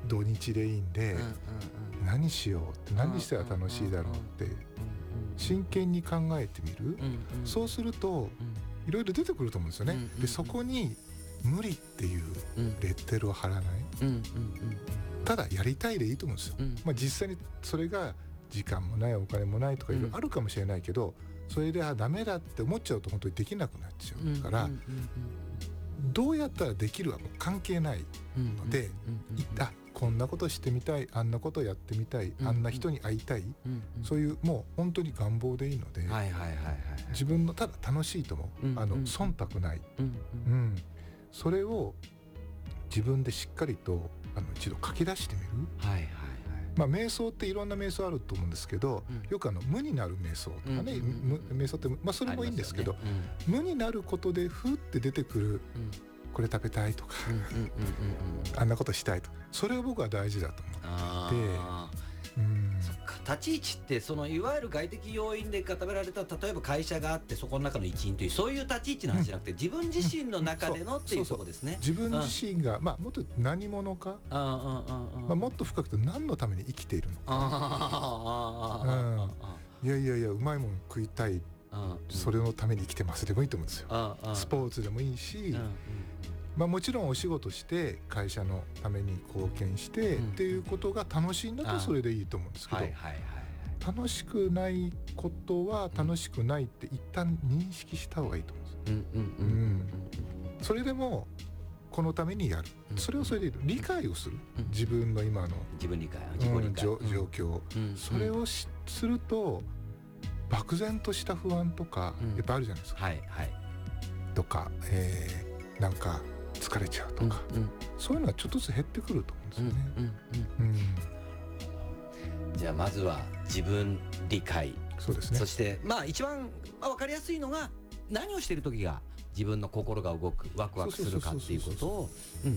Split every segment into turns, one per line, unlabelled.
土日でいいんで、何しようって、何したら楽しいだろうって真剣に考えてみる、そうするといろいろ出てくると思うんですよね。でそこに無理っていうレッテルを貼らない、ただやりたいでいいと思うんですよ。実際にそれが時間もないお金もないとかいろいろあるかもしれないけど、それでダメだって思っちゃうと本当にできなくなっちゃうから、どうやったらできるはもう関係ないので、こんなことしてみたい、あんなことやってみたい、あんな人に会いたい、そういうもう本当に願望でいいので、自分のただ楽しいと思う、忖度ない、それを自分でしっかりと一度書き出してみる。瞑想っていろんな瞑想あると思うんですけど、よく無になる瞑想とかね、瞑想ってそれもいいんですけど、無になることでふって出てくる、これ食べたいとか、あんなことしたいとか、それを僕は大事だと思っていて、
そっか、立ち位置ってそのいわゆる外的要因で固められた、例えば会社があってそこの中の一員というそういう立ち位置の話じゃなくて、自分自身の中でのっていうところですね。
自分自身がもっと何者か、もっと深くて何のために生きているのか、いやうまいもん食いたい、それのために生きてますでもいいと思うんですよ。スポーツでもいいし、もちろんお仕事して会社のために貢献してっていうことが楽しいんだとそれでいいと思うんですけど、楽しくないことは楽しくないって一旦認識した方がいいと思うんです。それでもこのためにやる、それをそれで理解をする、自分の今の
自己理解、
状況、それをすると漠然とした不安とかやっぱあるじゃないですか。とか、なんか疲れちゃうとか、そういうのはちょっとずつ減ってくると思うんですよね。
じゃあまずは自分理解、
そうですね。
そして一番分かりやすいのが、何をしている時が自分の心が動く、ワクワクするかっていうことを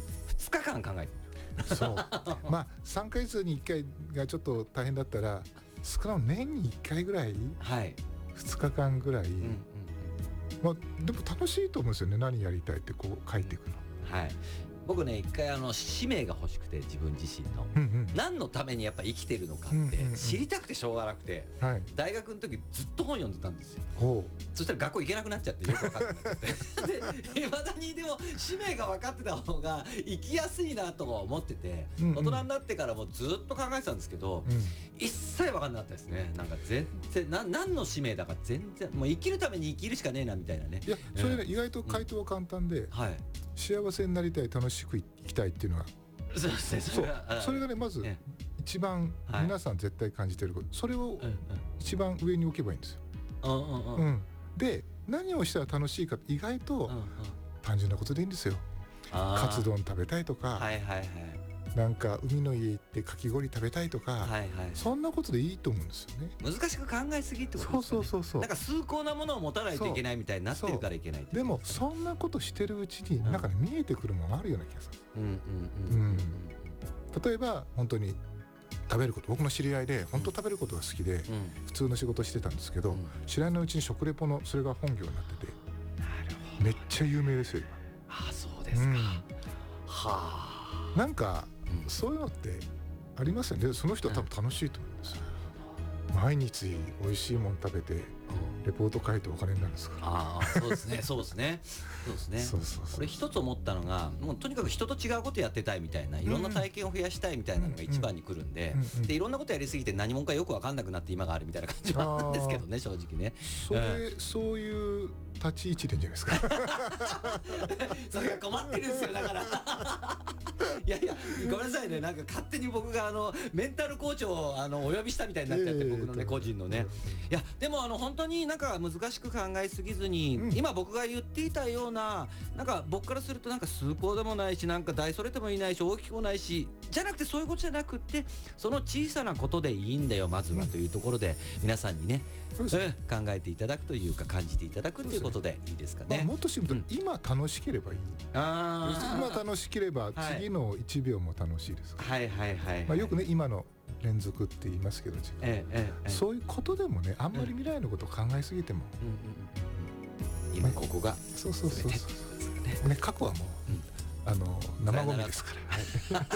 2日間考えてみる。
そう3ヶ月に1回がちょっと大変だったら、少なくとも年に1回ぐらい、2日間ぐらい、でも楽しいと思うんですよね。何やりたいってこう書いていくの。
僕ね、一回使命が欲しくて、自分自身の、何のためにやっぱ生きてるのかって知りたくてしょうがなくて、大学の時ずっと本読んでたんですよ。そしたら学校行けなくなっちゃって、よく分かんなくなってで、いまだにでも使命が分かってた方が生きやすいなとは思ってて、大人になってからもずっと考えてたんですけど、一切分かんなかったですね。なんか全然何の使命だか全然、もう生きるために生きるしかねえなみたいなね。
いや、それね、意外と回答は簡単で、幸せになりたい、楽しく生きたいっていうのが、それがね、まず一番皆さん絶対感じてること、それを一番上に置けばいいんですよ。で、何をしたら楽しいかって意外と単純なことでいいんですよ。カツ丼食べたいとか、なんか海の家行ってかき氷食べたいとか、そんなことでいいと思うんですよね。
難しく考えすぎってことですよね。なんか崇高なものを持たないといけないみたいになってるからいけない。
でもそんなことしてるうちになんかね、見えてくるものがあるような気がする。例えば本当に食べること、僕の知り合いで本当食べることが好きで、普通の仕事してたんですけど、知らないうちに食レポのそれが本業になってて、めっちゃ有名ですよ今。
そうですか。
なんかそういうのってありますよね。その人は多分楽しいと思うんですよ。毎日美味しいもの食べてレポート書いてお金になるんですから。
そうですね、そうですね、そうですね。これ一つ思ったのが、もうとにかく人と違うことやってたいみたいな、いろんな体験を増やしたいみたいなのが一番に来るんで、でいろんなことやりすぎて何者かよく分かんなくなって今があるみたいな感じはあるんですけどね、正直ね。
そういう立ち位置でいいんじゃないですか。
それが困ってるんですよ、だから。いやごめんなさいね、なんか勝手に僕がメンタルコーチをお呼びしたみたいになっちゃって、僕のね、個人のね。いやでも本当になんか難しく考えすぎずに、今僕が言っていたような、なんか僕からするとなんか崇高でもないし、なんか大それてもいないし、大きくもないし、じゃなくて、そういうことじゃなくって、その小さなことでいいんだよまずは、というところで皆さんにね、考えていただくというか、感じていただくということでいいですかね。
もっとシンプルに、今楽しければいい。今楽しければ次の1秒も楽しいですから。よくね、今の連続って言いますけど、そういうことでもね、あんまり未来のことを考えすぎても、
今ここが
過去はもう生ゴミですから。